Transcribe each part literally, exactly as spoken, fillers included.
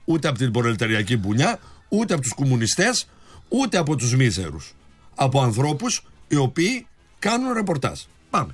ούτε από την προλεταριακή μπουνιά, ούτε από τους κομμουνιστές, ούτε από τους μίζερους. Από ανθρώπους οι οποίοι κάνουν ρεπορτάζ. Πάμε.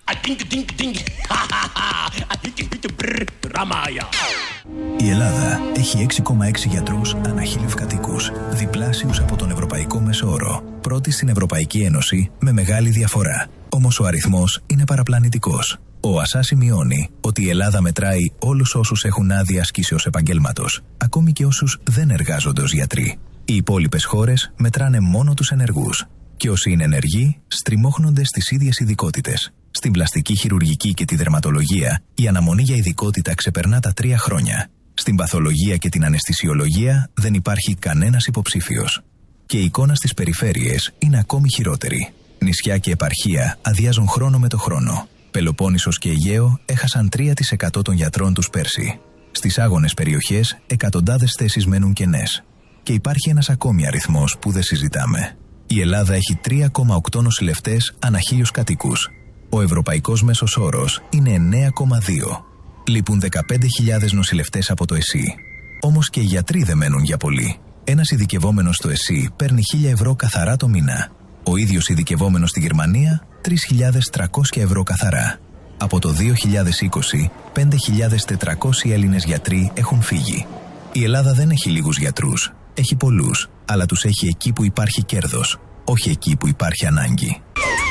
Η Ελλάδα έχει έξι κόμμα έξι γιατρούς ανά χίλιους κατοίκους, διπλάσιους από τον ευρωπαϊκό μέσο όρο. Πρώτη στην Ευρωπαϊκή Ένωση με μεγάλη διαφορά. Όμως ο αριθμός είναι παραπλανητικός. Ο ΟΑΣΑ σημειώνει ότι η Ελλάδα μετράει όλους όσους έχουν άδεια ασκήσεως επαγγέλματος, ακόμη και όσους δεν εργάζονται ως γιατροί. Οι υπόλοιπες χώρες μετράνε μόνο τους ενεργούς. Και όσοι είναι ενεργοί, στριμώχνονται στις ίδιες ειδικότητες. Στην πλαστική χειρουργική και τη δερματολογία, η αναμονή για ειδικότητα ξεπερνά τα τρία χρόνια. Στην παθολογία και την αναισθησιολογία δεν υπάρχει κανένας υποψήφιος. Και η εικόνα στις περιφέρειες είναι ακόμη χειρότερη. Νησιά και επαρχία αδειάζουν χρόνο με το χρόνο. Πελοπόννησος και Αιγαίο έχασαν τρία τοις εκατό των γιατρών τους πέρσι. Στις άγονες περιοχές, εκατοντάδες θέσεις μένουν κενές. Και υπάρχει ένας ακόμη αριθμός που δεν συζητάμε. Η Ελλάδα έχει τρία κόμμα οκτώ νοσηλευτές ανά χίλιους κατοίκους. Ο ευρωπαϊκός μέσος όρος είναι εννέα κόμμα δύο. Λείπουν δεκαπέντε χιλιάδες νοσηλευτές από το ΕΣΥ. Όμως και οι γιατροί δεν μένουν για πολύ. Ένας ειδικευόμενος στο ΕΣΥ παίρνει χίλια ευρώ καθαρά το μήνα. Ο ίδιος ειδικευόμενος στη Γερμανία, τρεις χιλιάδες τριακόσια ευρώ καθαρά. Από το δύο χιλιάδες είκοσι, πέντε χιλιάδες τετρακόσιοι Έλληνες γιατροί έχουν φύγει. Η Ελλάδα δεν έχει λίγους γιατρούς. Έχει πολλούς, αλλά τους έχει εκεί που υπάρχει κέρδος, όχι εκεί που υπάρχει ανάγκη.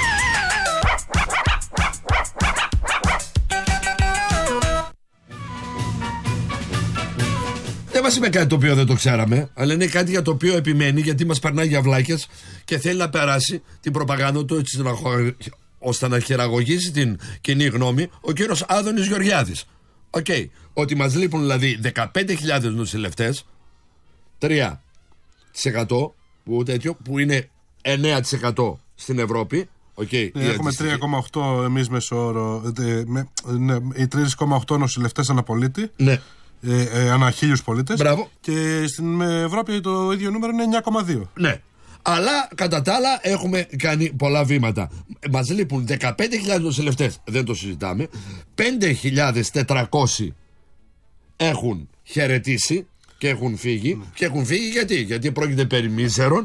Δεν μας είπε κάτι το οποίο δεν το ξέραμε, αλλά είναι κάτι για το οποίο επιμένει, γιατί μας περνάει για βλάκες και θέλει να περάσει την προπαγάνδα του έτσι, ώστε να χειραγωγήσει την κοινή γνώμη ο κύριος Άδωνης Γεωργιάδης. Οκ, okay. Ότι μας λείπουν δηλαδή δεκαπέντε χιλιάδες νοσηλευτές, τρία τοις εκατό που, τέτοιο, που είναι εννέα τοις εκατό στην Ευρώπη. Okay, ναι, έχουμε τρία κόμμα οκτώ εμείς μέσο όρο, ναι, ναι, τρία κόμμα οκτώ νοσηλευτές ανά πολίτη. Ναι. Ε, ε, ανά χίλιους πολίτες. Μπράβο. Και στην Ευρώπη το ίδιο νούμερο είναι εννέα κόμμα δύο. Ναι. Αλλά κατά τα άλλα έχουμε κάνει πολλά βήματα. Μας λείπουν δεκαπέντε χιλιάδες νοσηλευτές, δεν το συζητάμε. πέντε χιλιάδες τετρακόσιοι έχουν χαιρετήσει και έχουν φύγει. Mm. Και έχουν φύγει γιατί, γιατί πρόκειται περί μίζερων,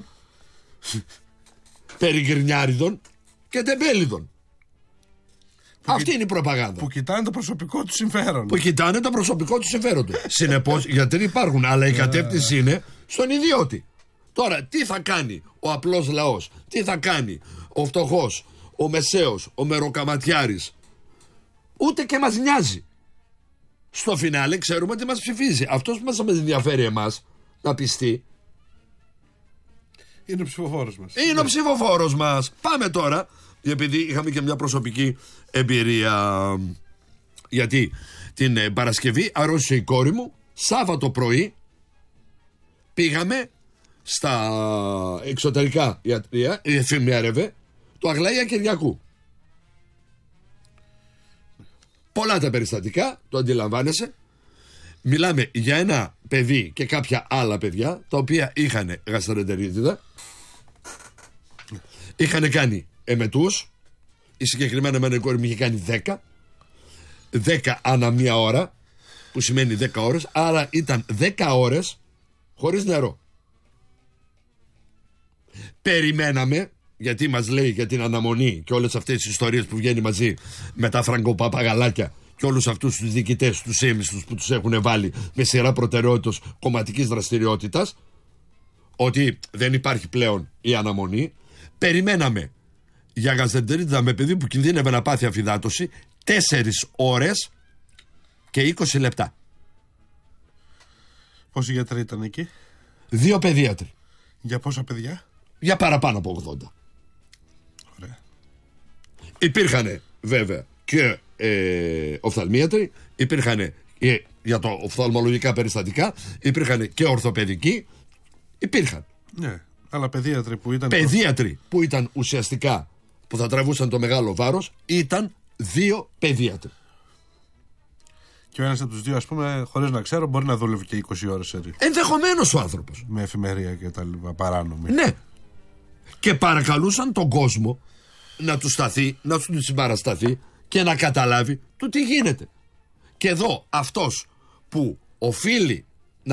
περί γκρινιάριδων και τεμπέλιδων. Που Αυτή είναι η προπαγάνδα. Που κοιτάνε το προσωπικό του συμφέρον. Που κοιτάνε το προσωπικό του συμφέρον. Συνεπώς, γιατροί υπάρχουν, αλλά η κατεύθυνση είναι στον ιδιώτη. Τώρα, τι θα κάνει ο απλός λαός, τι θα κάνει ο φτωχός, ο μεσαίος, ο μεροκαματιάρης. Ούτε και μας νοιάζει. Στο φινάλε ξέρουμε ότι μας ψηφίζει. Αυτός που μας ενδιαφέρει εμάς να πιστεί είναι ο ψηφοφόρος μας. Είναι ο ψηφοφόρος μας. Πάμε τώρα, επειδή είχαμε και μια προσωπική εμπειρία. Γιατί την Παρασκευή αρρώστησε η κόρη μου. Σάββατο πρωί πήγαμε στα εξωτερικά ιατρία, η εφημιάρευε, του Αγλαία Κυριακού. Πολλά τα περιστατικά, το αντιλαμβάνεσαι. Μιλάμε για ένα παιδί και κάποια άλλα παιδιά, τα οποία είχαν γαστροεντερίτιδα, είχαν κάνει εμετούς. Η συγκεκριμένα εμένα η κόρη μου είχε κάνει δέκα δέκα ανά μία ώρα, που σημαίνει δέκα ώρες. Άρα ήταν δέκα ώρες χωρίς νερό. Περιμέναμε, γιατί μας λέει για την αναμονή και όλες αυτές τις ιστορίες που βγαίνει μαζί με τα φραγκοπαπαγαλάκια και όλους αυτούς τους διοικητές, τους έμιστους που τους έχουν βάλει με σειρά προτεραιότητας κομματικής δραστηριότητας, ότι δεν υπάρχει πλέον η αναμονή. Περιμέναμε για γαστροεντερίτιδα με παιδί που κινδύνευε να πάθει αφυδάτωση τέσσερις ώρες και είκοσι λεπτά. Πόσοι γιατροί ήταν εκεί? Δύο παιδίατροι. Για πόσα παιδιά? Για παραπάνω από ογδόντα. Ωραία. Υπήρχαν βέβαια και ε, οφθαλμίατροι, υπήρχαν ε, για το οφθαλμολογικά περιστατικά, υπήρχαν και ορθοπαιδικοί, υπήρχαν. Ναι, αλλά παιδίατροι που ήταν... Παιδίατροι που ήταν ουσιαστικά, που θα τραβούσαν το μεγάλο βάρος, ήταν δύο παιδίατροι. Και ο ένας από τους δύο, ας πούμε, χωρίς να ξέρω, μπορεί να δούλευε και είκοσι ώρες σε ρί. Ενδεχομένως ο άνθρωπος. Με εφημερία και τα λοιπά, παράνομη. Ναι. Και παρακαλούσαν τον κόσμο να του σταθεί, να του συμπαρασταθεί και να καταλάβει το τι γίνεται. Και εδώ αυτός που οφείλει